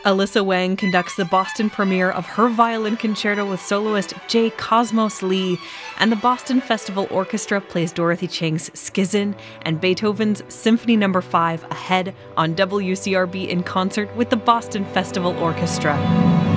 Alyssa Wang conducts the Boston premiere of her violin concerto with soloist J. Cosmos Lee, and the Boston Festival Orchestra plays Dorothy Chang's Skizzin' and Beethoven's Symphony No. 5 ahead on WCRB in concert with the Boston Festival Orchestra.